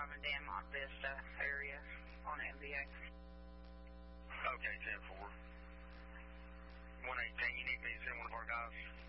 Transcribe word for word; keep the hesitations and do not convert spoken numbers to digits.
in Dan Monte Vista area on M V A. Okay, ten four. one eighteen, you need me to send one of our guys?